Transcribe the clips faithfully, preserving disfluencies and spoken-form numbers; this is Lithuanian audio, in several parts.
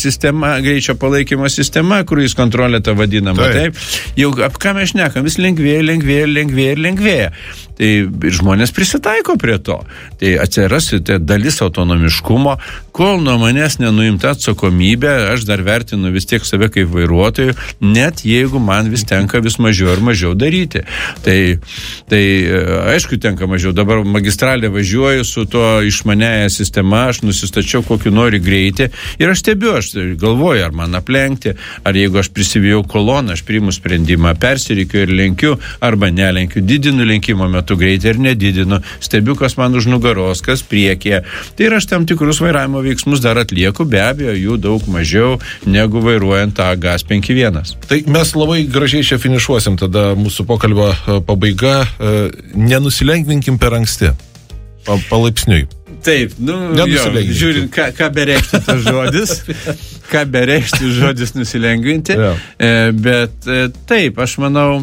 sistema, greičio palaikymo sistema, cruise kontrolė ta vadinama, taip. taip. Jau ap ką mes šnekam, vis lengvėja, lengvėja, lengvėja, lengvėja. Tai žmonės prisitaiko prie to. Tai atsirasite dalis autonomiškumo, kol nuo manęs nenuimta atsakomybė, aš dar vertinu vis tiek save kaip vairuotojų, net jeigu man vis tenka vis mažiau ir mažiau daryti. Tai, tai aišku, tenka mažiau. Dabar magistralė važiuoju su to išmanėja sistema, aš nusistačiau kokį nori greitį ir aš stebiu, aš galvoju, ar man aplenkti, ar jeigu aš prisivijau koloną, aš priimu sprendimą, persirikiu ir lenkiu, arba nelenkiu, didinu lenkimo metu greitį ir nedidinu, stebiu, kas man už nugaros, kas priekyje. Tai ir aš tam tikrus vairavimo veiksmus dar atlieku, be abejo, jų daug mažiau negu vairuojant tą gaz penki vienas. Tai mes labai gražiai čia finišuosim, tada mūsų pokalbio pabaiga. Nenusilenkvinkim per anksti, palaipsniui. Taip, nu, jo, žiūrint, ką, ką bereikštų tas žodis, ką bereikštų žodis nusilengvinti, ja. Bet taip, aš manau,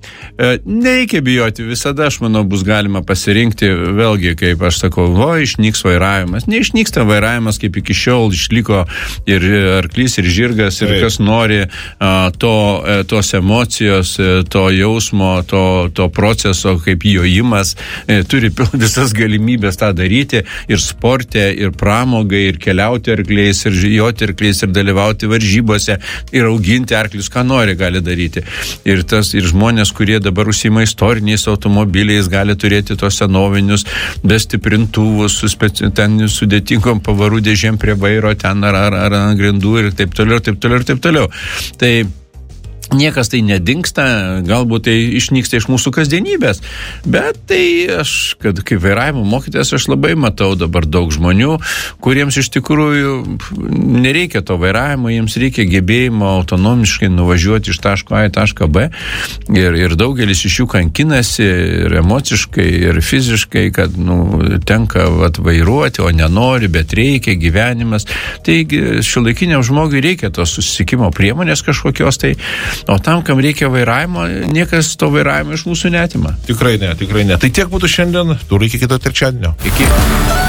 nereikia bijoti, visada, aš manau, bus galima pasirinkti, vėlgi, kaip aš sakau, o, išnyks vairavimas. Neišnyksta vairavimas, kaip iki šiol išliko ir arklys, ir žirgas, ir Taip. Kas nori to, tos emocijos, to jausmo, to, to proceso, kaip jojimas, turi visas galimybės tą daryti, ir sporte, ir pramogai, ir keliauti arkliais, ir joti arkliais, ir dalyvauti varžybose, ir auginti arklius, ką nori gali daryti. Ir, tas, ir žmonės, kurie dabar užsiima istoriniais automobiliais, gali turėti tos senovinius bestiprintuvus su speci... ten sudėtingom pavarų dėžėm prie vairo, ten ar, ar, ar ant grindų ir taip toliau, taip toliau, ir taip toliau. Tai niekas tai nedingsta, galbūt tai išnyksta iš mūsų kasdienybės, bet tai aš, kad kaip vairavimo mokytojas, aš labai matau dabar daug žmonių, kuriems iš tikrųjų nereikia to vairavimo, jiems reikia gebėjimo autonomiškai nuvažiuoti iš taško A į tašką B, ir, ir daugelis iš jų kankinasi ir emociškai, ir fiziškai, kad nu, tenka vat, vairuoti, o nenori, bet reikia, gyvenimas. Taigi šiuolaikiniam žmogui reikia tos susisiekimo priemonės kažkokios, tai o tam, kam reikia vairavimo, niekas to vairavimo iš mūsų neatima. Tikrai ne, tikrai ne. Tai tiek būtų šiandien, turiu iki kito trečiadienio. Iki.